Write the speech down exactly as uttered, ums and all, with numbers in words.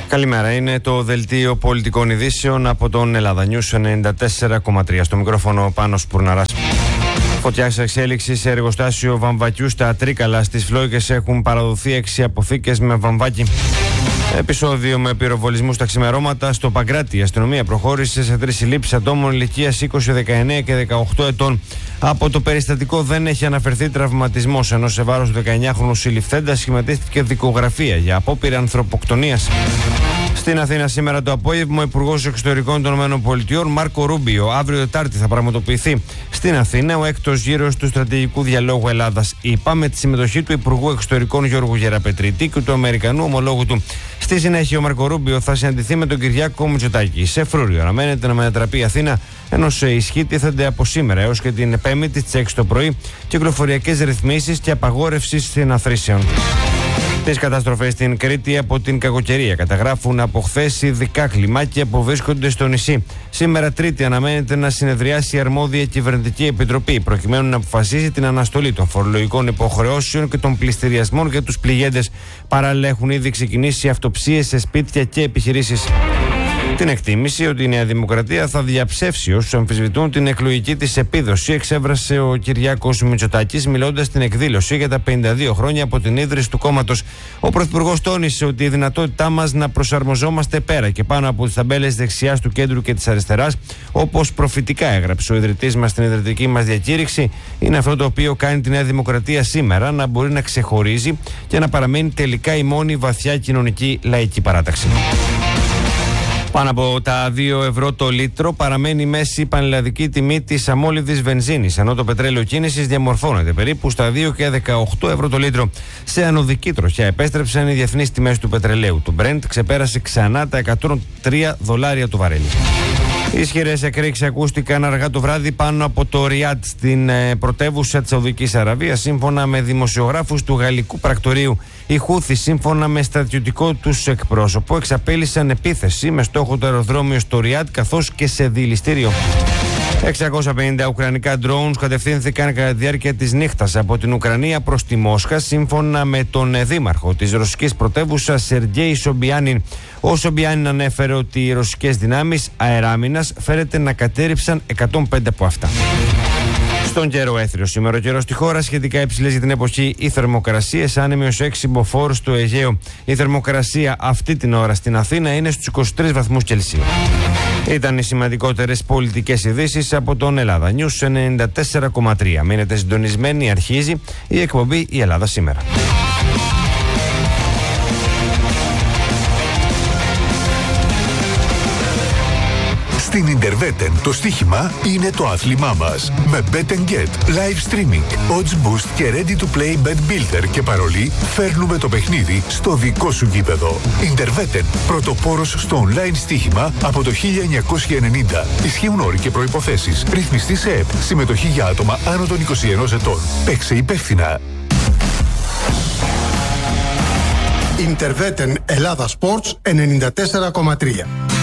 Καλημέρα, είναι το δελτίο πολιτικών ειδήσεων από τον Ελλάδα News ενενήντα τέσσερα κόμμα τρία. Στο μικρόφωνο Πάνος Πουρναράς. Φωτιά σε εξέλιξη σε εργοστάσιο βαμβακιού στα Τρίκαλα. Στις Φλόικες έχουν παραδοθεί έξι αποθήκες με βαμβάκι. Επεισόδιο με πυροβολισμού στα ξημερώματα στο Παγκράτη. Η αστυνομία προχώρησε σε τρεις συλλήψεις ατόμων ηλικίας είκοσι, δεκαεννέα και δεκαοκτώ ετών. Από το περιστατικό δεν έχει αναφερθεί τραυματισμός, ενώ σε βάρος του δεκαεννιάχρονου συλληφθέντα σχηματίστηκε δικογραφία για απόπειρα ανθρωποκτονίας. Στην Αθήνα σήμερα το απόγευμα, ο Υπουργός Εξωτερικών των ΗΠΑ, Μάρκο Ρούμπιο, αύριο Τετάρτη θα πραγματοποιηθεί στην Αθήνα ο έκτος γύρος του στρατηγικού διαλόγου Ελλάδα-ΗΠΑ με τη συμμετοχή του Υπουργού Εξωτερικών Γιώργου Γεραπετρίτη και του Αμερικανού ομολόγου του. Στη συνέχεια, ο Μάρκο Ρούμπιο θα συναντηθεί με τον Κυριάκο Μητσοτάκη. Σε Φρούριο αναμένεται να μετατραπεί η Αθήνα, ενώ σε ισχύ τίθενται από σήμερα έως και την Πέμπτη στις έξι το πρωί κυκλοφοριακές ρυθμίσεις και απαγόρευση συναθρήσεων. Τις καταστροφές στην Κρήτη από την κακοκαιρία καταγράφουν από χθες ειδικά κλιμάκια που βρίσκονται στο νησί. Σήμερα Τρίτη αναμένεται να συνεδριάσει η αρμόδια κυβερνητική επιτροπή προκειμένου να αποφασίσει την αναστολή των φορολογικών υποχρεώσεων και των πληστηριασμών για τους πληγέντες. Παράλληλα έχουν ήδη ξεκινήσει αυτοψίες σε σπίτια και επιχειρήσεις. Την εκτίμηση ότι η Νέα Δημοκρατία θα διαψεύσει όσους αμφισβητούν την εκλογική της επίδοση εξέφρασε ο Κυριάκος Μητσοτάκης μιλώντας στην εκδήλωση για τα πενήντα δύο χρόνια από την ίδρυση του κόμματος. Ο Πρωθυπουργός τόνισε ότι η δυνατότητά μας να προσαρμοζόμαστε πέρα και πάνω από τις ταμπέλες δεξιάς του κέντρου και της αριστεράς, όπως προφητικά έγραψε ο ιδρυτής μας στην ιδρυτική μας διακήρυξη, είναι αυτό το οποίο κάνει τη Νέα Δημοκρατία σήμερα να μπορεί να ξεχωρίζει και να παραμένει τελικά η μόνη βαθιά κοινωνική λαϊκή παράταξη. Πάνω από τα δύο ευρώ το λίτρο παραμένει η μέση πανελλαδική τιμή της αμόλυδης βενζίνης, ενώ το πετρέλαιο κίνησης διαμορφώνεται περίπου στα δύο και δεκαοκτώ ευρώ το λίτρο. Σε ανωδική τροχιά επέστρεψαν οι διεθνείς τιμές του πετρελαίου. Το Brent ξεπέρασε ξανά τα εκατόν τρία δολάρια το βαρέλι. Οι ισχυρές εκρήξεις ακούστηκαν αργά το βράδυ πάνω από το Ριάντ, στην ε, πρωτεύουσα της Σαουδικής Αραβίας, σύμφωνα με δημοσιογράφους του γαλλικού πρακτορείου. Οι Χούθοι, σύμφωνα με στρατιωτικό τους εκπρόσωπο, εξαπέλυσαν επίθεση με στόχο το αεροδρόμιο στο Ριάντ καθώς και σε δηληστήριο. εξακόσια πενήντα ουκρανικά drones κατευθύνθηκαν κατά τη διάρκεια της νύχτας από την Ουκρανία προς τη Μόσχα, σύμφωνα με τον δήμαρχο της ρωσικής πρωτεύουσας Σεργέη Σομπιάνιν. Ο Σομπιάνιν ανέφερε ότι οι ρωσικές δυνάμεις αεράμινας φέρεται να κατέρριψαν εκατόν πέντε από αυτά. Στον καιρό έθριο σήμερα, ο καιρός στη χώρα σχετικά υψηλές για την εποχή. Οι θερμοκρασίες άνεμοι ως έξι μποφόρ στο Αιγαίο. Η θερμοκρασία αυτή την ώρα στην Αθήνα είναι στους είκοσι τρεις βαθμούς Κελσίου. Ήταν οι σημαντικότερες πολιτικές ειδήσεις από τον Ελλάδα News ενενήντα τέσσερα κόμμα τρία. Μείνετε συντονισμένοι, αρχίζει η εκπομπή «Η Ελλάδα σήμερα». Στην Interveten το στοίχημα είναι το άθλημά μας. Με Bet and Get, live streaming, odds boost και ready to play bet builder και παρολί, φέρνουμε το παιχνίδι στο δικό σου γήπεδο. Interveten, πρωτοπόρος στο online στοίχημα από το χίλια εννιακόσια ενενήντα. Ισχύουν όροι και προϋποθέσεις. Ρυθμιστή σε ΕΠ. Συμμετοχή για άτομα άνω των είκοσι ενός ετών. Παίξε υπεύθυνα. Interveten Ελλάδα Sports ενενήντα τέσσερα κόμμα τρία.